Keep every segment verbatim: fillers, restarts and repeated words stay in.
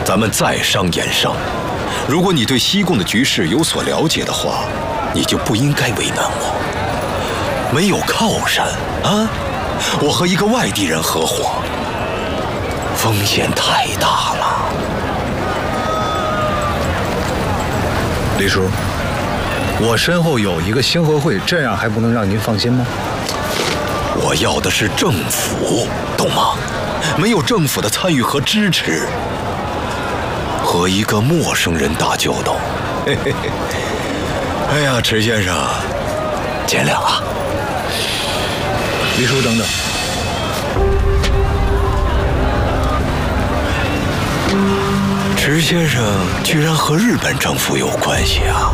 咱们在商言商。如果你对西贡的局势有所了解的话，你就不应该为难我。没有靠山啊，我和一个外地人合伙，风险太大了。 李叔，我身后有一个兴和会，这样还不能让您放心吗？ 我要的是政府，懂吗？没有政府的参与和支持，和一个陌生人打交道，嘿嘿嘿。哎呀，池先生，见谅啊。 李叔，等等。 池先生居然和日本政府有关系啊？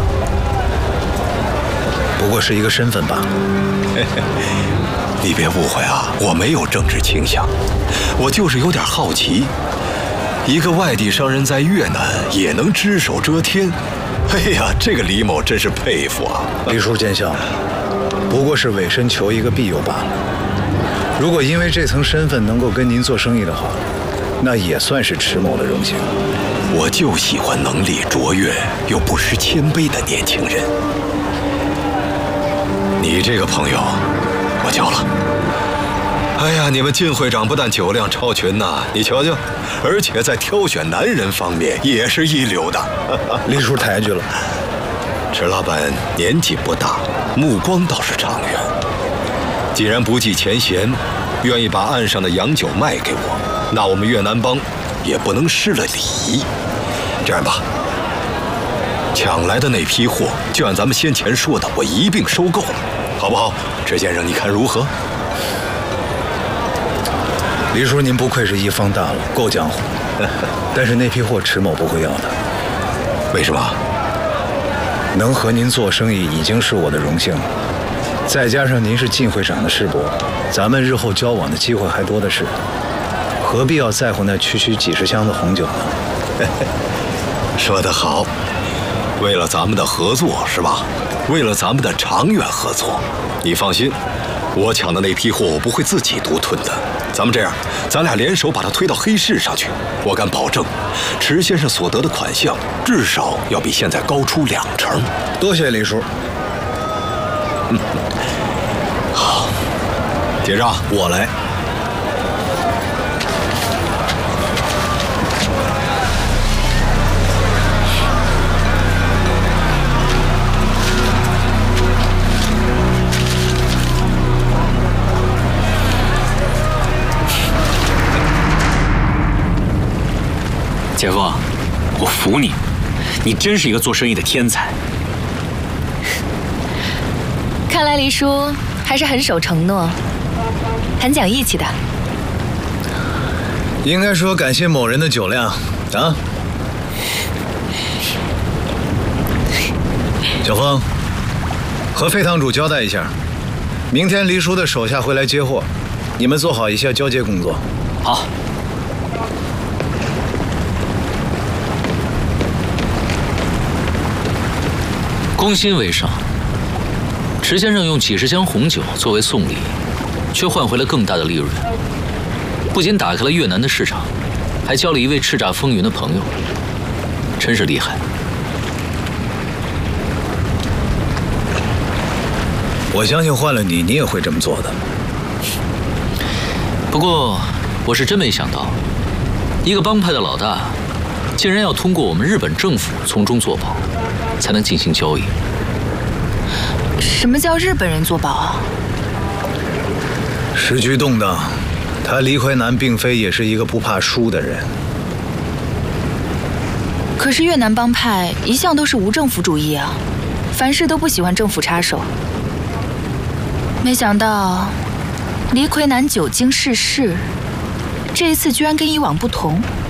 不过是一个身份吧。 嘿嘿。你别误会啊，我没有政治倾向，我就是有点好奇，一个外地商人在越南也能只手遮天，哎呀，这个李某真是佩服啊！ 李叔见笑了，不过是委身求一个庇佑罢了。如果因为这层身份能够跟您做生意的话，那也算是池某的荣幸。 我就喜欢能力卓越又不失谦卑的年轻人。你这个朋友我交了。哎呀，你们靳会长不但酒量超群呐、啊，你瞧瞧，而且在挑选男人方面也是一流的。 李叔抬举了。 池老板年纪不大，目光倒是长远。既然不计前嫌，愿意把岸上的洋酒卖给我，那我们越南帮也不能失了礼。这样吧，抢来的那批货就按咱们先前说的，我一并收购，好不好？池先生，你看如何？ 李叔，您不愧是一方大佬，够江湖。但是那批货池某不会要的。 为什么？ 能和您做生意已经是我的荣幸了，再加上您是靳会长的师伯，咱们日后交往的机会还多的是，何必要在乎那区区几十箱的红酒呢？ 说得好，为了咱们的合作是吧？为了咱们的长远合作，你放心，我抢的那批货我不会自己独吞的。咱们这样，咱俩联手把它推到黑市上去，我敢保证，池先生所得的款项至少要比现在高出两成。 多谢李叔。 嗯，好，结账我来。 姐夫，我服你，你真是一个做生意的天才。 看来黎叔还是很守承诺，很讲义气的。 应该说感谢某人的酒量啊。小峰，和费堂主交代一下，明天黎叔的手下会来接货，你们做好一下交接工作。 好。攻心为上，池先生用几十箱红酒作为送礼，却换回了更大的利润。不仅打开了越南的市场，还交了一位叱咤风云的朋友，真是厉害。 我相信换了你，你也会这么做的。 不过，我是真没想到，一个帮派的老大，竟然要通过我们日本政府从中作保，才能进行交易。 什么叫日本人作保啊？ 时局动荡，他黎奎南并非也是一个不怕输的人。 可是越南帮派一向都是无政府主义啊，凡事都不喜欢政府插手。没想到黎奎南久经世事，这一次居然跟以往不同。